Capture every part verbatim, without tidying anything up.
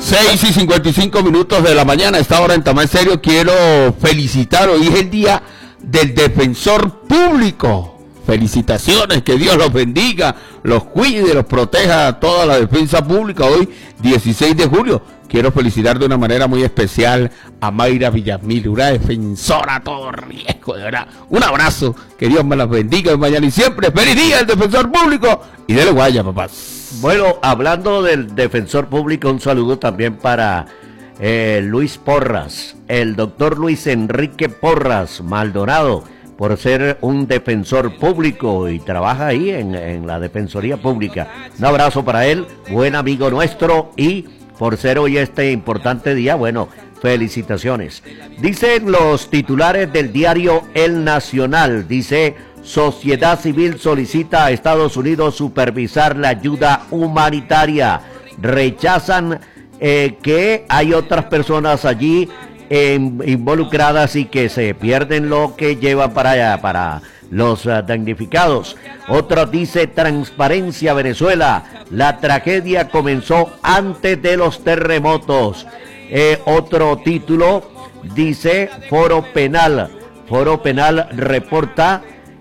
seis y cincuenta y cinco minutos de la mañana, a esta hora en Tamás Serio quiero felicitar, hoy es el día del defensor público. Felicitaciones, que Dios los bendiga, los cuide, los proteja a toda la defensa pública. Hoy, dieciséis de julio, quiero felicitar de una manera muy especial a Mayra Villamil, una defensora a todo riesgo, de verdad. Un abrazo, que Dios me las bendiga mañana y siempre. ¡Feliz día del defensor público! Y dele guaya, papás. Bueno, hablando del defensor público, un saludo también para eh, Luis Porras, el doctor Luis Enrique Porras Maldonado, por ser un defensor público y trabaja ahí en, en la Defensoría Pública. Un abrazo para él, buen amigo nuestro, y por ser hoy este importante día, bueno, felicitaciones. Dicen los titulares del diario El Nacional, dice: Sociedad Civil solicita a Estados Unidos supervisar la ayuda humanitaria. Rechazan eh, que hay otras personas allí eh, involucradas y que se pierden lo que llevan para allá, para los uh, damnificados. Otro dice: Transparencia Venezuela, la tragedia comenzó antes de los terremotos. Eh, otro título dice: Foro Penal, Foro Penal reporta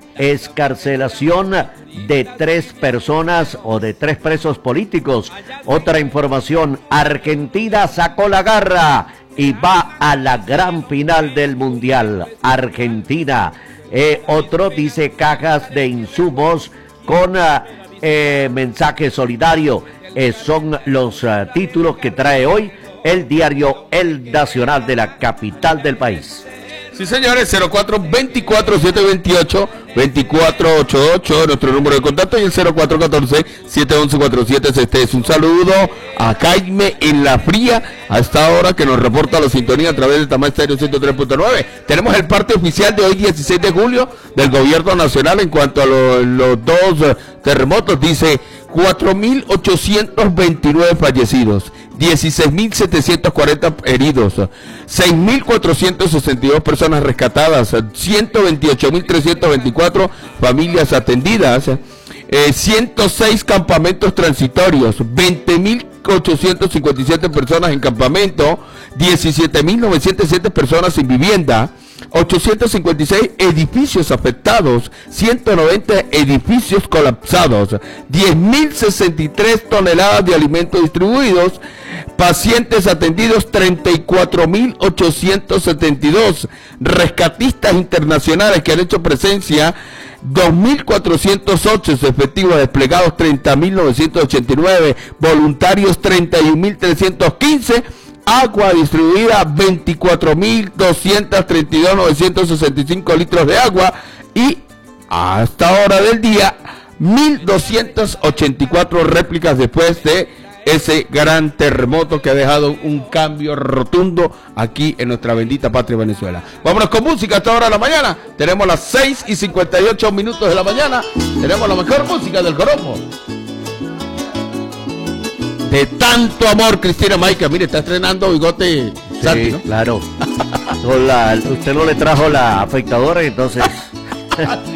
excarcelación de tres personas o de tres presos políticos. Otra información: Argentina sacó la garra y va a la gran final del Mundial. Argentina. Eh, otro dice: cajas de insumos con uh, eh, mensaje solidario. Eh, son los uh, títulos que trae hoy el diario El Nacional de la capital del país. Sí, señores, cero cuatro veinticuatro, setecientos veintiocho, veinticuatro ochenta y ocho, nuestro número de contacto, y el cero cuatro catorce, setecientos once, cuarenta y siete sesenta y tres. Un saludo a Jaime en La Fría, a esta hora, que nos reporta la sintonía a través de Tamás Estéreo ciento tres punto nueve. Tenemos el parte oficial de hoy, dieciséis de julio, del gobierno nacional en cuanto a lo, los dos uh, terremotos. Dice: cuatro mil ochocientos veintinueve fallecidos, dieciséis mil setecientos cuarenta heridos, seis mil cuatrocientas sesenta y dos personas rescatadas, ciento veintiocho mil trescientos veinticuatro familias atendidas, eh, ciento seis campamentos transitorios, veinte mil ochocientas cincuenta y siete personas en campamento, diecisiete mil novecientas siete personas sin vivienda, ochocientos cincuenta y seis edificios afectados, ciento noventa edificios colapsados, diez mil sesenta y tres toneladas de alimentos distribuidos, pacientes atendidos treinta y cuatro mil ochocientos setenta y dos, rescatistas internacionales que han hecho presencia dos mil cuatrocientos ocho, efectivos desplegados treinta mil novecientos ochenta y nueve, voluntarios treinta y un mil trescientos quince, agua distribuida veinticuatro mil doscientos treinta y dos, novecientos sesenta y cinco litros de agua, y a esta hora del día mil doscientas ochenta y cuatro réplicas después de ese gran terremoto que ha dejado un cambio rotundo aquí en nuestra bendita patria Venezuela. Vámonos con música a esta hora de la mañana. Tenemos las seis y cincuenta y ocho minutos de la mañana. Tenemos la mejor música del Joropo. De tanto amor, Cristina Maica. Mire, está estrenando bigote. Sí, Santi, ¿no? claro. No, la, usted no le trajo la afeitadora, entonces